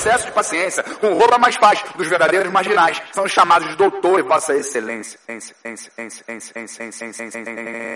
excesso de paciência, com roupa mais fácil dos verdadeiros marginais, são chamados de doutor e vossa excelência.